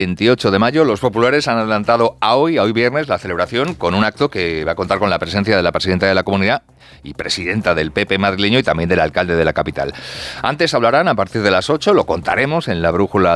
28 de mayo, los populares han adelantado a hoy viernes, la celebración con un acto que va a contar con la presencia de la presidenta de la Comunidad y presidenta del PP madrileño y también del alcalde de la capital. Antes hablarán a partir de las 8, lo contaremos en la brújula